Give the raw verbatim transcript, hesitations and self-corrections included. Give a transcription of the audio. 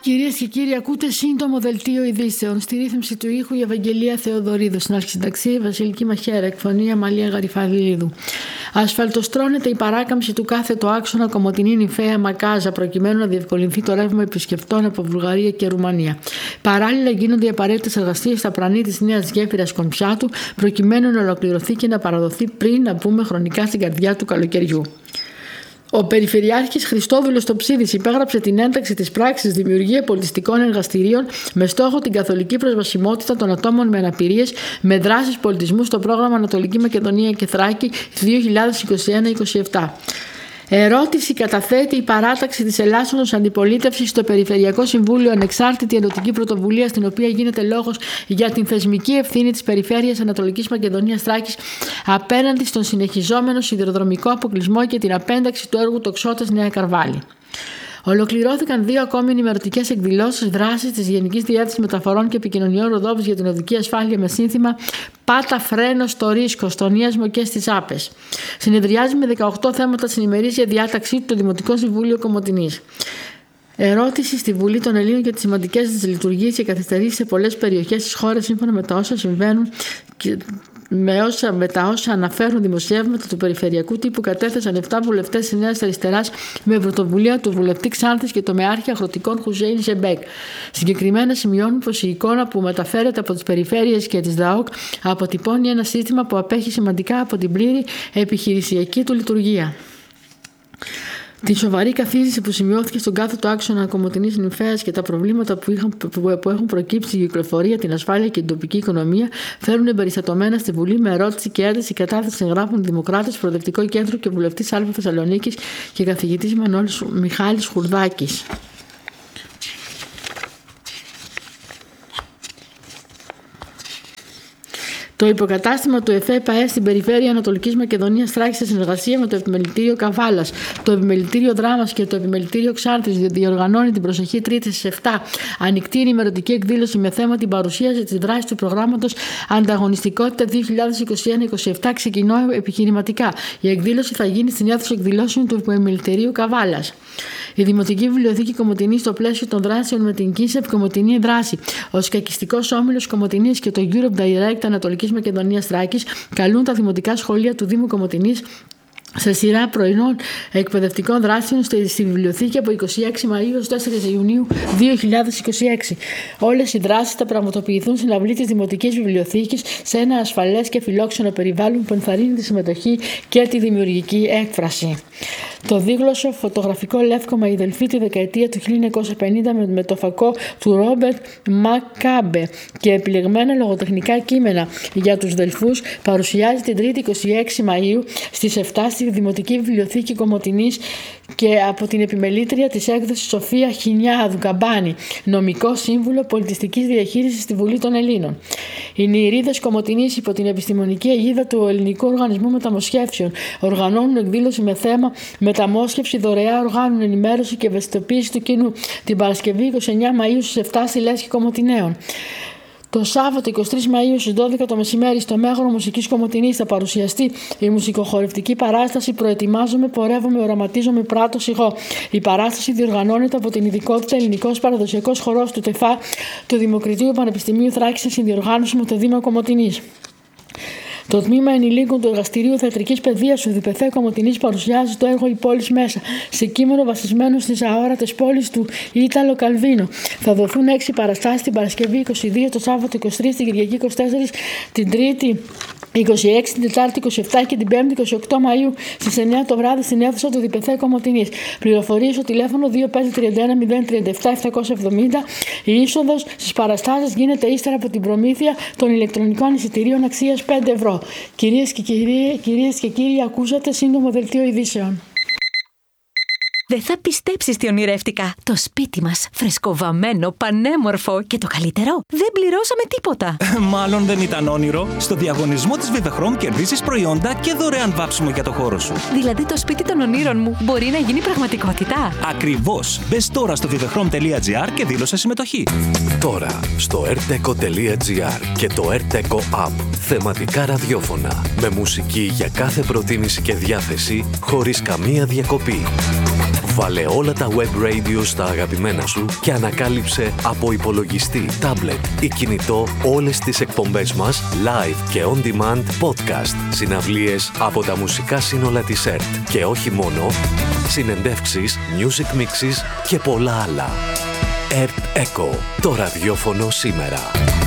Κυρίες και κύριοι, ακούτε σύντομο δελτίο ειδήσεων. Στη ρύθμιση του ήχου η Ευαγγελία Θεοδωρίδου. Στην αρχισυνταξία η Βασιλική Μαχαίρα. Εκφωνή Αμαλία Γαριφαδηλίδου. Ασφαλτοστρώνεται η παράκαμψη του κάθετο άξονα Κομοτηνή Νυφαία Μακάζα, προκειμένου να διευκολυνθεί το ρεύμα επισκεπτών από Βουλγαρία και Ρουμανία. Παράλληλα, γίνονται οι απαραίτητες εργασίες στα πρανή της νέας γέφυρας Κομψάτου, προκειμένου να ολοκληρωθεί και να παραδοθεί πριν να μπούμε χρονικά στην καρδιά του καλοκαιριού. Ο Περιφερειάρχης Χριστόδουλος Τοψίδης υπέγραψε την ένταξη της πράξης δημιουργία πολιτιστικών εργαστηρίων με στόχο την καθολική προσβασιμότητα των ατόμων με αναπηρίες με δράσεις πολιτισμού στο πρόγραμμα Ανατολική Μακεδονία και Θράκη δύο χιλιάδες είκοσι ένα είκοσι επτά. Ερώτηση καταθέτει η παράταξη της Ελλάσσονος Αντιπολίτευσης στο Περιφερειακό Συμβούλιο Ανεξάρτητη Ενωτική Πρωτοβουλία, στην οποία γίνεται λόγος για την θεσμική ευθύνη της Περιφέρειας Ανατολικής Μακεδονίας Θράκης απέναντι στον συνεχιζόμενο σιδηροδρομικό αποκλεισμό και την απένταξη του έργου Τοξότας Νέα Καρβάλη. Ολοκληρώθηκαν δύο ακόμη ενημερωτικές εκδηλώσεις δράσης της Γενικής Διεύθυνσης Μεταφορών και Επικοινωνιών Ροδόπης για την οδική ασφάλεια με σύνθημα «Πάτα φρένο στο ρίσκο, στον Ιασμό και στις Άπες». Συνεδριάζει με δεκαοκτώ θέματα στην ημερήσια διάταξή του το Δημοτικό Συμβούλιο Κομοτηνής. Ερώτηση στη Βουλή των Ελλήνων για τις σημαντικές της λειτουργίες και καθυστερήσεις σε πολλές περιοχές της χώρας σύμφωνα με τα όσα συμβαίνουν και με, όσα, με τα όσα αναφέρουν δημοσιεύματα του περιφερειακού τύπου, κατέθεσαν επτά βουλευτές της Νέας Αριστεράς με πρωτοβουλία του βουλευτή Ξάνθης και το μεάρχη αγροτικών Χουζέιν Ζεμπέκ. Συγκεκριμένα σημειώνουν πως η εικόνα που μεταφέρεται από τις περιφέρειες και τις ΔΑΟΚ αποτυπώνει ένα σύστημα που απέχει σημαντικά από την πλήρη επιχειρησιακή του λειτουργία. Τη σοβαρή καθίζηση που σημειώθηκε στον κάθετο άξονα Κομοτηνής Νυφαίας και τα προβλήματα που, είχαν, που έχουν προκύψει στην κυκλοφορία, την ασφάλεια και την τοπική οικονομία φέρουν εμπεριστατωμένα στη Βουλή με ερώτηση και ένταση κατάθεση εγγράφων Δημοκράτες, Προοδευτικό Κέντρο και βουλευτής Α Θεσσαλονίκης και καθηγητής Μανώλης Μιχάλης Χουρδάκης. Το υποκατάστημα του ΕΦΕΠΑΕ στην περιφέρεια Ανατολικής Μακεδονίας Θράκης σε συνεργασία με το Επιμελητήριο Καβάλας, το Επιμελητήριο Δράμας και το Επιμελητήριο Ξάνθης διοργανώνει την προσεχή Τρίτη στις επτά ανοιχτή ενημερωτική εκδήλωση με θέμα την παρουσίαση της δράσης του προγράμματος Ανταγωνιστικότητα δύο χιλιάδες είκοσι ένα είκοσι επτά. Ξεκινώ επιχειρηματικά. Η εκδήλωση θα γίνει στην αίθουσα εκδηλώσεων του Επιμελητηρίου Καβάλας. Η Δημοτική Βιβλιοθήκη Κομοτηνής, στο πλαίσιο των δράσεων με την ΚΙΣΕΠ Κομοτηνή Δράση, ο Σκακιστικός Όμιλος Κομοτηνής και το Europe Direct Ανατολικής Μακεδονίας Θράκης καλούν τα δημοτικά σχολεία του Δήμου Κομοτηνής σε σειρά πρωινών εκπαιδευτικών δράσεων στη βιβλιοθήκη από είκοσι έξι Μαΐου έως τέσσερις Ιουνίου δύο χιλιάδες είκοσι έξι. Όλες οι δράσεις θα πραγματοποιηθούν στην αυλή της Δημοτικής Βιβλιοθήκης σε ένα ασφαλές και φιλόξενο περιβάλλον που ενθαρρύνει τη συμμετοχή και τη δημιουργική έκφραση. Το δίγλωσσο φωτογραφικό λεύκομα «Η Δελφή» τη δεκαετία του χίλια εννιακόσια πενήντα με το φακό του Ρόμπερτ Μακάμπε και επιλεγμένα λογοτεχνικά κείμενα για τους Δελφούς παρουσιάζει την Τρίτη είκοσι έξι Μαΐου στις επτά στη Δημοτική Βιβλιοθήκη Κομοτηνής και από την επιμελήτρια της έκδοσης Σοφία Χινιάδου Καμπάνη, νομικό σύμβουλο πολιτιστικής διαχείρισης στη Βουλή των Ελλήνων. Οι Νηηρίδες Κομοτηνής υπό την επιστημονική αιγίδα του Ελληνικού Οργανισμού Μεταμοσχεύσεων οργανώνουν εκδήλωση με θέμα «Μεταμόσχευση δωρεά οργάνων, ενημέρωση και ευαισθητοποίηση του κοινού» την Παρασκευή είκοσι εννέα Μαΐου στις επτά στη Λέσχη Κομοτηναίων. Το Σάββατο εικοστή τρίτη Μαΐου στις δώδεκα το μεσημέρι στο Μέγαρο Μουσικής Κομοτηνής θα παρουσιαστεί η μουσικοχορευτική παράσταση «Προετοιμάζομαι, πορεύομαι, οραματίζομαι, πράττω, σιγώ». Η παράσταση διοργανώνεται από την ειδικότητα Ελληνικός Παραδοσιακός Χορός του ΤΕΦΑ του Δημοκρατίου Πανεπιστημίου Θράκης σε συνδιοργάνωση με το Δήμο Κομοτηνής. Το τμήμα ενηλίκων του Εργαστηρίου Θεατρικής Παιδείας του ΔΠΘ Κομοτηνής παρουσιάζει το έργο «Η πόλη μέσα» σε κείμενο βασισμένο στις αόρατες πόλεις του Ίταλο Καλβίνο. Θα δοθούν έξι παραστάσεις την Παρασκευή είκοσι δύο, το Σάββατο είκοσι τρία, την Κυριακή είκοσι τέσσερα, την Τρίτη είκοσι έξι, την Τετάρτη είκοσι επτά και την Πέμπτη είκοσι οκτώ Μαΐου στις εννέα το βράδυ στην αίθουσα του ΔΠΘ Κομοτηνής. Πληροφορίες στο τηλέφωνο δύο πέντε τρία ένα μηδέν τρία επτά επτά εβδομήντα. Η είσοδος στις παραστάσεις γίνεται ύστερα από την προμήθεια των ηλεκτρονικών εισιτηρίων αξίας πέντε ευρώ. Κυρίες και κύριοι, κυρίες και κύριοι, ακούσατε σύντομο δελτίο ειδήσεων. Δεν θα πιστέψεις τι ονειρεύτηκα. Το σπίτι μας, φρεσκοβαμμένο, πανέμορφο και το καλύτερο, δεν πληρώσαμε τίποτα. Μάλλον δεν ήταν όνειρο. Στο διαγωνισμό της Vivechrom κερδίζεις προϊόντα και δωρεάν βάψιμο για το χώρο σου. Δηλαδή το σπίτι των ονείρων μου μπορεί να γίνει πραγματικότητα. Ακριβώς. Μπες τώρα στο vivechrom τελεία gr και δήλωσε συμμετοχή. Τώρα στο erteco τελεία gr και το erteco app. Θεματικά ραδιόφωνα με μουσική για κάθε προτίμηση και διάθεση χωρίς καμία διακοπή. Βάλε όλα τα web radio στα αγαπημένα σου και ανακάλυψε από υπολογιστή, τάμπλετ ή κινητό όλες τις εκπομπές μας live και on demand podcast, συναυλίες από τα μουσικά σύνολα της ΕΡΤ και όχι μόνο, συνεντεύξεις, music mixes και πολλά άλλα. ΕΡΤ Echo, το ραδιόφωνο σήμερα.